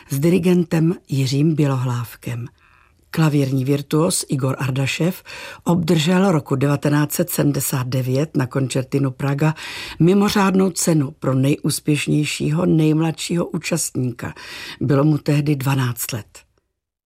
s dirigentem Jiřím Bělohlávkem. Klavírní virtuos Igor Ardašev obdržel roku 1979 na koncertinu Praga mimořádnou cenu pro nejúspěšnějšího nejmladšího účastníka. Bylo mu tehdy 12 let.